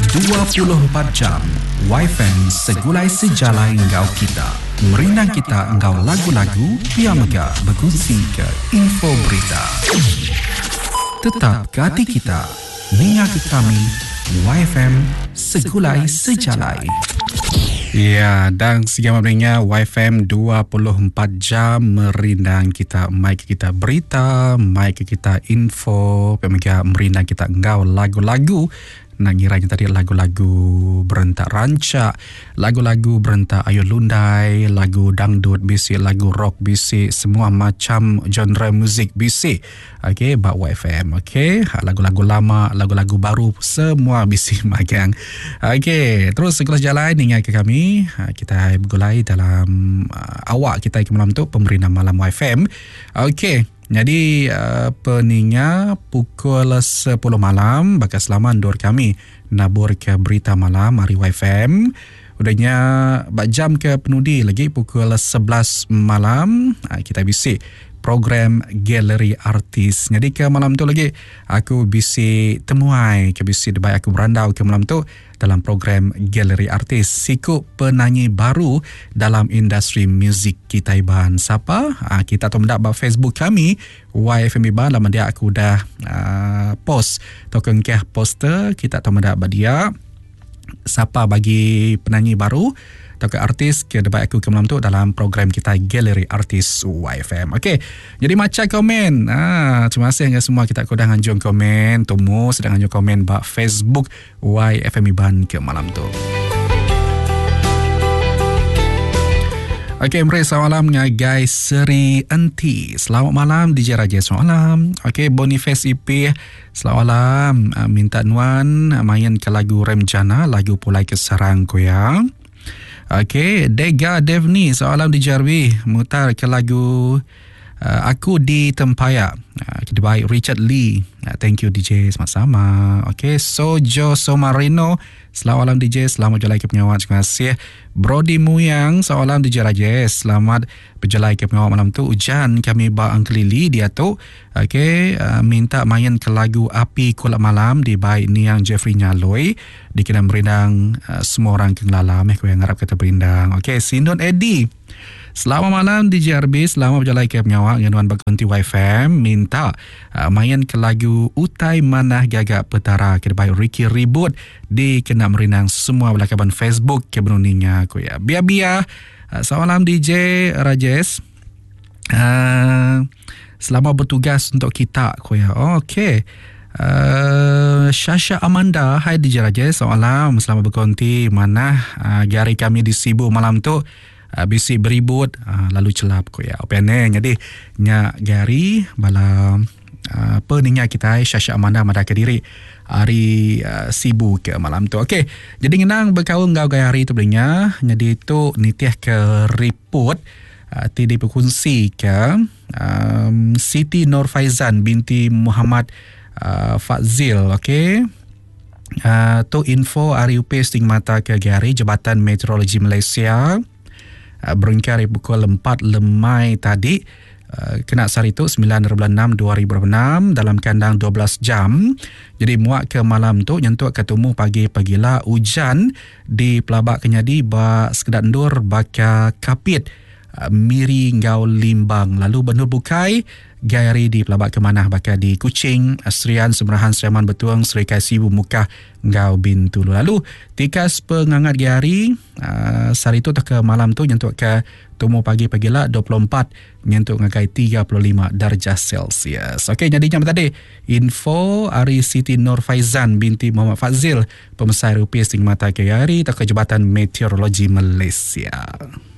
24 jam Wi-Fi segulai sejalai engkau kita. Merindang kita engkau lagu-lagu biar megah berkongsi ke info berita. Tetap ke hati kita. Minyak ke kami Wi-Fi segulai sejalai. Ya, dan segala macamnya Wi-Fi 24 jam merindang kita, mic kita berita, mic kita info, pemegang merindang kita engkau lagu-lagu. Nak ngiranya tadi lagu-lagu berentak rancak, lagu-lagu berentak ayun lundai, lagu dangdut bisik, lagu rock bisik, semua macam genre muzik bisik. Okey, bak YFM. Okey, lagu-lagu lama, lagu-lagu baru, semua bisik magang. Okey, terus segera jalan ingat ke kami. Kita bergulai dalam awak kita ke malam tu, Pemerintah Malam YFM. Okey. Jadi peninga pukul 10 malam bakal selamat dor kami nabur ke berita malam hari YFM. Udahnya bak jam ke penudi lagi pukul 11 malam kita bisik program galeri artis. Jadi ke malam tu lagi aku bisik temuai ke bisik debai aku berandau ke malam tu dalam program galeri artis. Sikut penyanyi baru dalam industri muzik kita Iban. Siapa? Kita tahu mendapat Facebook kami YFM Iban. Lama dia aku dah post token keh poster. Kita tahu mendapat dia siapa bagi penyanyi baru atau ke artis ke debat aku ke malam tu dalam program kita Galeri Artis YFM. Okey. Jadi macam komen. Terima kasih dengan semua kita dah nganjung komen. Temu sedang nganjung komen bak Facebook YFM Iban ke malam tu. Okey, selamat malam dengan guys Seri Enti. Selamat malam DJ Raja. Selamat malam. Okey, Boniface IP. Selamat malam. Minta nuan main ke lagu Remjana, lagu Pulai Kesarang Koyang. Okey, Dega Devni, soalan di Jarvi, mutar ke lagu Aku di Tempayak. Kita baik Richard Lee. Thank you DJ, sama-sama. Okey, Sojo Somarino, selamat malam DJ, selamat berjalai ke penyawat, terima kasih. Brody Muyang, soalan DJ Rajes, selamat berjalai ke penyawat malam tu. Hujan kami bak Uncle Lily dia tu. Okey, minta main ke lagu Api Kulak Malam di baik Niang Jeffrey Nyaloi. Dikena merindang semua orang kenglalam kau yang harap kata berindang. Okey, Sindon Eddie. Selamat malam DJ RB, selamat berjalai ke penyawak dengan Wan Bagunti YFM. Minta main ke lagu Utai Manah Gagak Petara ke baik Ricky Ribut di kena merindang semua belakaban Facebook ke benuninya aku ya. Biar-biar. Selamat malam DJ Rajes. Selamat bertugas untuk kita aku ya. Okey. Syasha Amanda, hai DJ Rajes, selamat malam, selamat berkonti. Mana gari kami di Sibu malam tu bisik beribut lalu celap ko ya. Opene jadi nya gari bala peninga kita Syasha Amanda Mada Kediri hari Sibu ke malam tu. Okey, jadi ngenang berkawan ngau gari tu belinya. Jadi tu nitiah ke report ti diperkongsi ke Siti Nur Faizan binti Muhammad Fazil. Okey, tu info RUP Stigmata ke Gari Jabatan Meteorologi Malaysia berengkar pukul 4 lemai tadi kena sari tu 9/6/2026 dalam kandang 12 jam. Jadi muak ke malam tu nyentuk ketemu pagi-pagilah hujan di Pelabak Kenyadi ba sekedar ndur baka kapit Miri Ngau Limbang. Lalu benur bukai gari di Pelabak Kemanah baka di Kuching, Serian Semerahan Seriaman Betuang, Serikai Sibu Mukah Ngau Bintulu. Lalu tikas pengangat gari sari tu ke malam tu nyentuk ke temu pagi-pagilah 24 nyentuk ngagai 35 darjah Celsius. Okey, jadinya tadi info Ari Siti Nur Faizan binti Muhammad Fazil pemesai rupiah Stigmata ke Gari ke Jabatan Meteorologi Malaysia.